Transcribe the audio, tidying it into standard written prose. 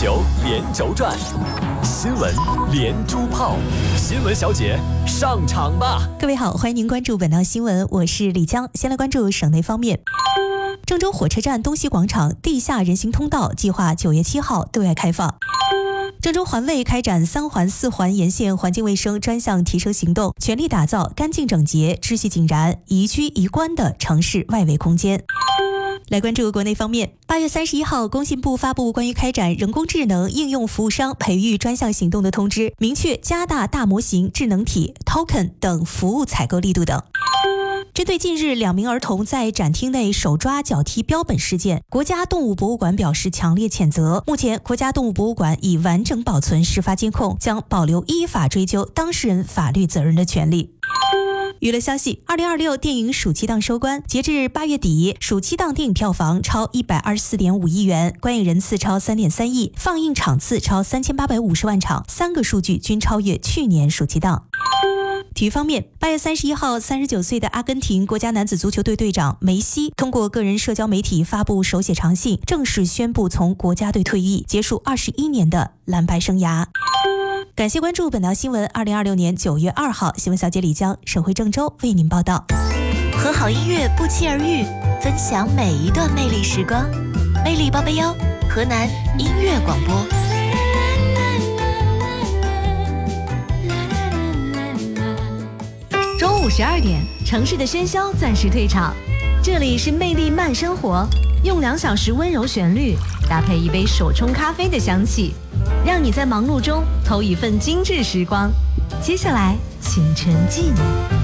球连轴转，新闻连珠炮，新闻小姐上场吧！ 各位好，欢迎您关注本档新闻，我是李江。先来关注省内方面。郑州火车站东西广场地下人行通道计划9月7号对外开放。郑州环卫开展3环4环沿线环境卫生专项提升行动，全力打造干净整洁、秩序井然、宜居宜观的城市外围空间。来关注国内方面，8月31号，工信部发布关于开展人工智能应用服务商培育专项行动的通知，明确加大大模型、智能体、token 等服务采购力度等。针对近日2名儿童在展厅内手抓脚踢标本事件，国家动物博物馆表示强烈谴责。目前，国家动物博物馆已完整保存事发监控，将保留依法追究当事人法律责任的权利。娱乐消息，2026电影暑期档收官，截至8月底，暑期档电影票房超124.5亿元，观影人次超3.3亿，放映场次超3850万场，3个数据均超越去年暑期档。体育方面，8月31号，39岁的阿根廷国家男子足球队队长梅西通过个人社交媒体发布手写长信，正式宣布从国家队退役，结束21年的蓝白生涯。感谢关注本条新闻，2026年9月2号，新闻小姐李江，省会郑州为您报道。 和好音乐不期而遇，分享每一段魅力时光。魅力881，河南音乐广播。 中午12点，城市的喧嚣暂时退场，这里是魅力慢生活，用2小时温柔旋律搭配一杯手冲咖啡的香气，让你在忙碌中偷一份精致时光。接下来请沉浸。